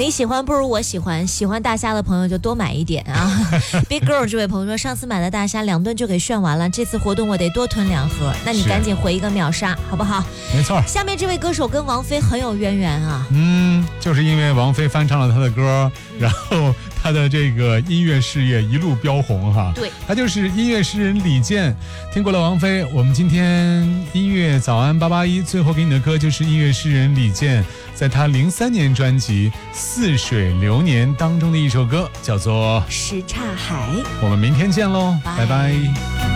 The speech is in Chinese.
你喜欢不如我喜欢，喜欢大虾的朋友就多买一点啊。Big Girl 这位朋友说，上次买的大虾2顿就给炫完了，这次活动我得多囤2盒，那你赶紧回一个秒杀好不好？ 没错。 下面这位歌手跟王菲很有渊源啊。 就是因为王菲翻唱了他的歌，然后他的这个音乐事业一路飙红哈。 对， 他就是音乐诗人李健。听过了王菲，我们今天音乐早安881最后给你的歌就是音乐诗人李健在他03年专辑《似水流年》当中的一首歌，叫做什刹海。 我们明天见喽，拜拜。